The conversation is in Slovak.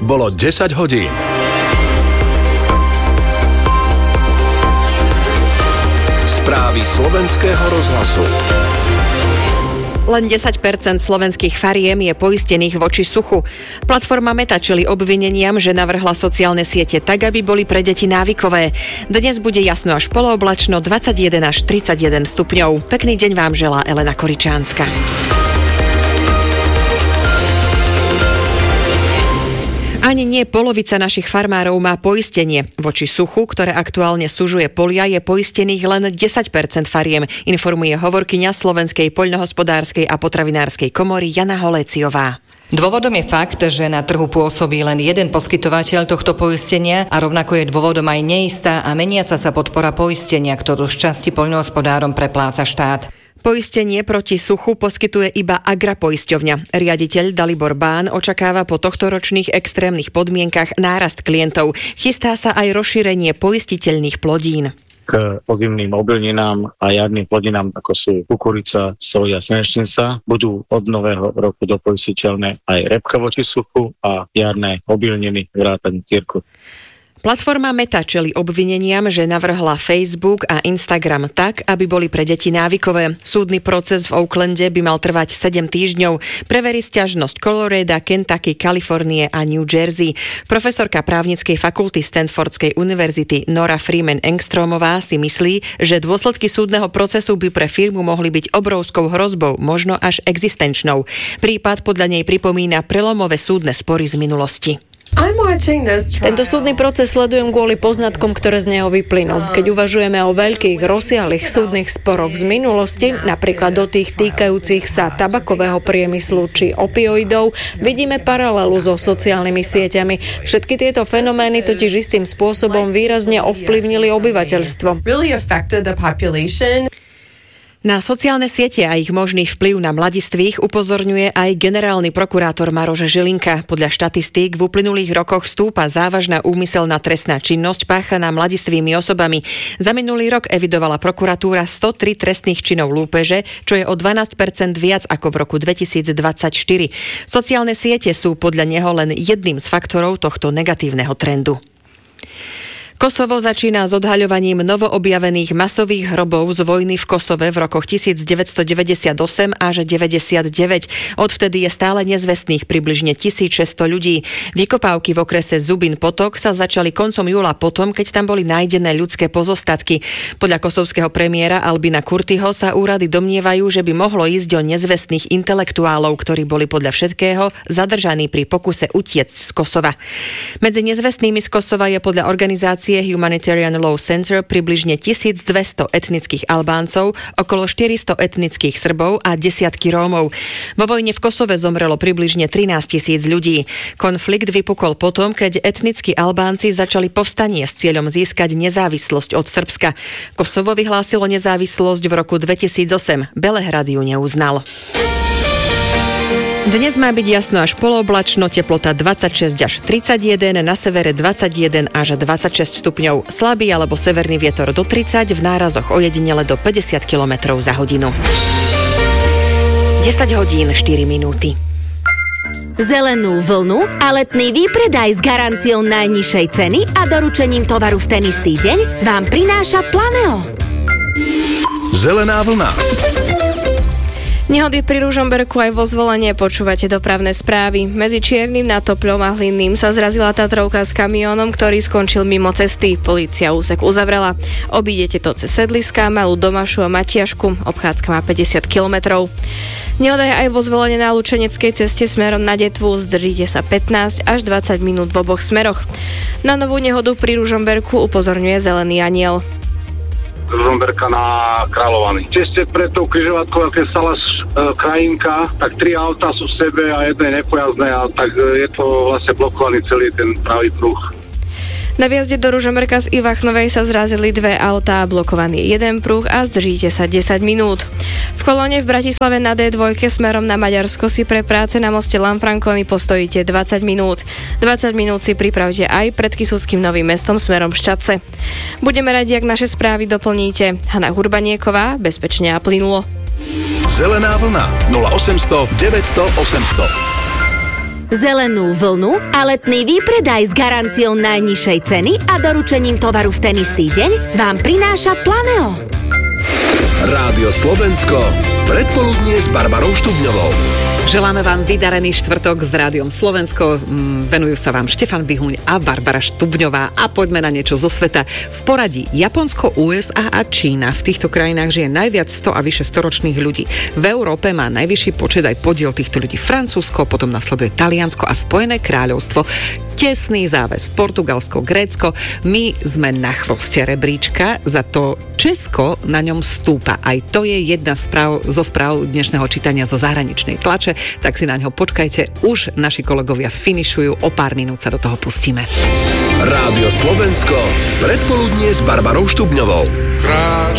bolo 10 hodín. Správy slovenského rozhlasu. Len 10% slovenských fariem je poistených voči suchu. Platforma Meta čeli obvineniam, že navrhla sociálne siete tak, aby boli pre deti návykové. Dnes bude jasno až polooblačno, 21 až 31 stupňov. Pekný deň vám želá Elena Koričánska. Ani nie polovica našich farmárov má poistenie. Voči suchu, ktoré aktuálne sužuje polia, je poistených len 10% fariem, informuje hovorkyňa Slovenskej poľnohospodárskej a potravinárskej komory Jana Holéciová. Dôvodom je fakt, že na trhu pôsobí len jeden poskytovateľ tohto poistenia a rovnako je dôvodom aj neistá a meniaca sa podpora poistenia, ktorú z časti poľnohospodárom prepláca štát. Poistenie proti suchu poskytuje iba Agrapoisťovňa. Riaditeľ Dalibor Bán očakáva po tohtoročných extrémnych podmienkach nárast klientov. Chystá sa aj rozšírenie poistiteľných plodín. K ozimným obilninám a jarným plodinám, ako sú kukurica, soja, slnečnica, budú od nového roku dopoistiteľné aj repka voči suchu a jarné obilniny vrátane cirku. Platforma Meta čeli obvineniam, že navrhla Facebook a Instagram tak, aby boli pre deti návykové. Súdny proces v Oaklande by mal trvať 7 týždňov. Preverí sťažnosť Colorada, Kentucky, Kalifornie a New Jersey. Profesorka právnickej fakulty Stanfordskej univerzity Nora Freeman Engstromová si myslí, že dôsledky súdneho procesu by pre firmu mohli byť obrovskou hrozbou, možno až existenčnou. Prípad podľa nej pripomína prelomové súdne spory z minulosti. Tento súdny proces sledujem kvôli poznatkom, ktoré z neho vyplynú. Keď uvažujeme o veľkých, rozsiahlych súdnych sporoch z minulosti, napríklad o tých týkajúcich sa tabakového priemyslu či opioidov, vidíme paralelu so sociálnymi sieťami. Všetky tieto fenomény totiž istým spôsobom výrazne ovplyvnili obyvateľstvo. Na sociálne siete a ich možný vplyv na mladistvých upozorňuje aj generálny prokurátor Maroš Žilinka. Podľa štatistík v uplynulých rokoch stúpa závažná úmyselná trestná činnosť páchaná mladistvými osobami. Za minulý rok evidovala prokuratúra 103 trestných činov lúpeže, čo je o 12% viac ako v roku 2024. Sociálne siete sú podľa neho len jedným z faktorov tohto negatívneho trendu. Kosovo začína s odhaľovaním novoobjavených masových hrobov z vojny v Kosove v rokoch 1998 až 99. Odvtedy je stále nezvestných približne 1600 ľudí. Vykopávky v okrese Zubin Potok sa začali koncom júla potom, keď tam boli nájdené ľudské pozostatky. Podľa kosovského premiéra Albina Kurtiho sa úrady domnievajú, že by mohlo ísť o nezvestných intelektuálov, ktorí boli podľa všetkého zadržaní pri pokuse utiecť z Kosova. Medzi nezvestnými z Kosova je podľa organizácie Humanitarian Law Center približne 1200 etnických Albáncov, okolo 400 etnických Srbov a desiatky Rómov. Vo vojne v Kosove zomrelo približne 13 000 ľudí. Konflikt vypukol potom, keď etnickí Albánci začali povstanie s cieľom získať nezávislosť od Srbska. Kosovo vyhlásilo nezávislosť v roku 2008. Belehrad ju neuznal. Dnes má byť jasno až polooblačno, teplota 26 až 31, na severe 21 až 26 stupňov. Slabý alebo severný vietor do 30, v nárazoch ojedinele do 50 km za hodinu. 10 hodín 4 minúty. Zelenú vlnu a letný výpredaj s garanciou najnižšej ceny a doručením tovaru v ten istý deň vám prináša Planeo. Zelená vlna. Nehody pri Ružomberku aj vo Zvolenie, počúvate dopravné správy. Medzi Čiernym nad Topľom a Hlinným sa zrazila Tatrovka s kamiónom, ktorý skončil mimo cesty. Polícia úsek uzavrela. Obídete to cez Sedliská, Malú Domašu a Matiašku. Obchádzka má 50 kilometrov. Nehoda je aj vo Zvolenie na Lučeneckej ceste smerom na Detvu. Zdržíte sa 15 až 20 minút v oboch smeroch. Na novú nehodu pri Ružomberku upozorňuje Zelený aniel. Ružomberka na Kráľovany. Ceste pred tou križovatkou, keď stala krajinka, tak 3 autá sú v sebe a jedno je nepojazdné a tak je to vlastne blokovaný celý ten pravý pruh. Na vjazde do Ružomberka z Ivachnovej sa zrazili 2 autá, blokovaný jeden pruh a zdržíte sa 10 minút. V kolóne v Bratislave na D2 smerom na Maďarsko si pre práce na moste Lanfranconi postojíte 20 minút. 20 minút si pripravte aj pred Kysuckým Novým Mestom smerom Šťadce. Budeme radi, ak naše správy doplníte. Hana Hurbanieková, bezpečne a plynulo. Zelená vlna 0800 900 800. Zelenú vlnu a letný výpredaj s garanciou najnižšej ceny a doručením tovaru v ten istý deň vám prináša Planeo. Rádio Slovensko, predpoludnie s Barbarou Štubňovou. Želáme vám vydarený štvrtok s Rádiom Slovensko. Venujú sa vám Štefan Bihuň a Barbara Štubňová. A poďme na niečo zo sveta. V poradí Japonsko, USA a Čína. V týchto krajinách žije najviac 100 a vyše storočných ľudí. V Európe má najvyšší počet aj podiel týchto ľudí Francúzsko, potom nasleduje Taliansko a Spojené kráľovstvo. Tesný záväz Portugalsko, Grécko. My sme na chvoste rebríčka, za to Česko na ňom stúpa. Aj to je jedna zo správ dnešného čítania zo zahraničnej tlače, tak si na ňo počkajte. Už naši kolegovia finišujú, o pár minút sa do toho pustíme. Rádio Slovensko, predpoludnie s Barbarou Štubňovou.